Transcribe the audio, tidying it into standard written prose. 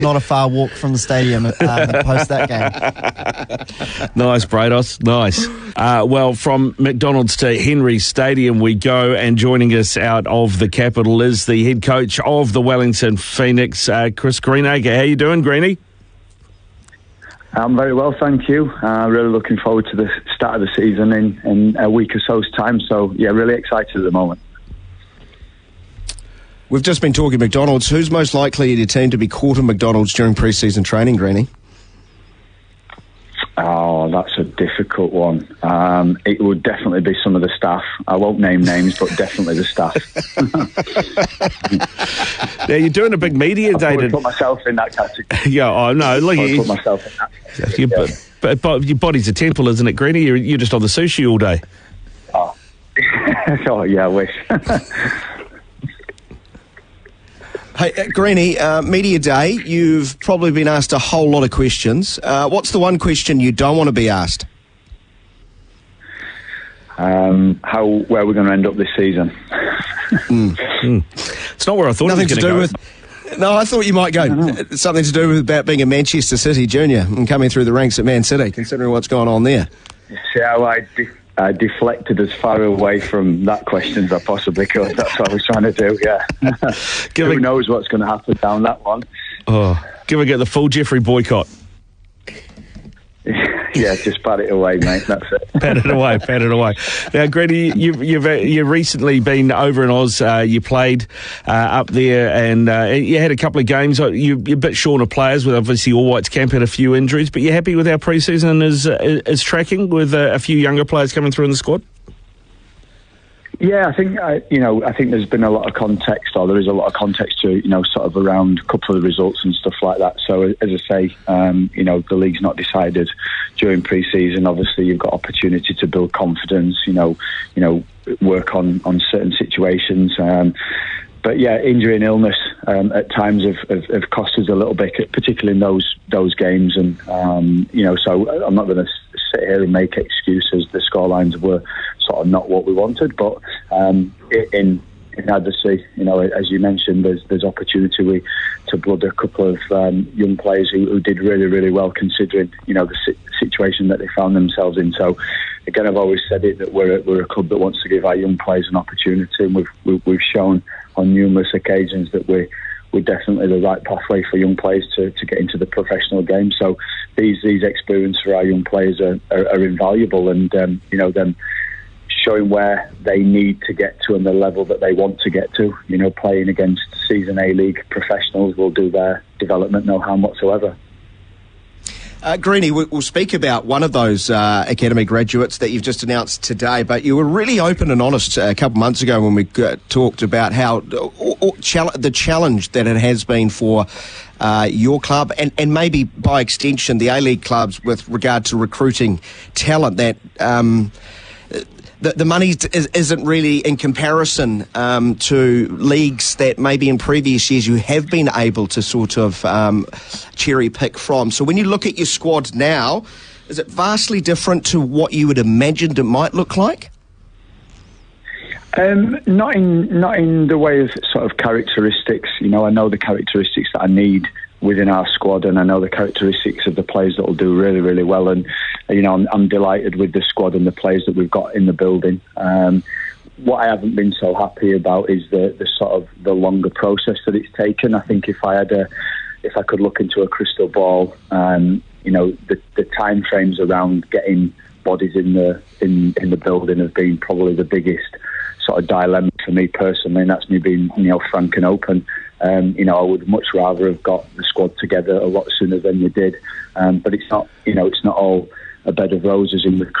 Not a far walk from the stadium post that game. Nice, Brados. Nice. Well, from McDonald's to Henry Stadium we go, and joining us out of the capital is the head coach of the Wellington Phoenix, Chris Greenacre. How you doing, Greenie? I'm very well, thank you. Really looking forward to the start of the season in a week or so's time. So, yeah, really excited at the moment. We've just been talking McDonald's. Who's most likely in your team to be caught in McDonald's during pre-season training, Greenie? Oh, that's a difficult one. It would definitely be some of the staff. I won't name names, but definitely the staff. Now, you're doing a big media day. I put myself in that category. Yeah, I know. Look, I put myself in that category. But your body's a temple, isn't it, Greenie? You're just on the sushi all day. Oh, oh yeah, I wish. Hey, Greenie, media day, you've probably been asked a whole lot of questions. What's the one question you don't want to be asked? Where we're going to end up this season. It's not where I thought Nothing it was going to go. No, I thought you might go. Something to do with about being a Manchester City junior and coming through the ranks at Man City, considering what's going on there. See how I deflected as far away from that question as I possibly could. That's what I was trying to do, yeah. Who knows what's going to happen down that one. Oh, give a get the full Jeffrey boycott. Yeah, just pat it away, mate. That's it. Pat it away. Now, Greenie, you've recently been over in Oz. You played up there, and you had a couple of games. You're a bit short of players, with obviously All Whites camp had a few injuries. But you're happy with our pre-season is tracking with a few younger players coming through in the squad? Yeah, I think there's been a lot of context, or there is a lot of context to sort of around a couple of the results and stuff like that. So as I say, the league's not decided during pre-season. Obviously, you've got opportunity to build confidence. Work on certain situations. But yeah, injury and illness at times have cost us a little bit, particularly in those games. And so I'm not going to sit here and make excuses. The scorelines were sort of not what we wanted, but in adversity, as you mentioned, there's opportunity to blood a couple of young players who did really, really well, considering the situation that they found themselves in. So again, I've always said it that we're a club that wants to give our young players an opportunity, and we've shown on numerous occasions that we're definitely the right pathway for young players to get into the professional game. So these experiences for our young players are invaluable, and them showing where they need to get to and the level that they want to get to. Playing against season A-League professionals will do their development no harm whatsoever. Greenie, we'll speak about one of those academy graduates that you've just announced today, but you were really open and honest a couple of months ago when we talked about how the challenge that it has been for your club and maybe by extension the A-League clubs with regard to recruiting talent, that the money isn't really in comparison to leagues that maybe in previous years you have been able to sort of cherry pick from. So when you look at your squad now, is it vastly different to what you would imagined it might look like? Not in the way of sort of characteristics. I know the characteristics that I need within our squad, and I know the characteristics of the players that will do really, really well. And I'm delighted with the squad and the players that we've got in the building. What I haven't been so happy about is the sort of the longer process that it's taken. I think if I could look into a crystal ball, the time frames around getting bodies in the building have been probably the biggest sort of dilemma for me personally, and that's me being frank and open. I would much rather have got the squad together a lot sooner than we did, but it's not all a bed of roses in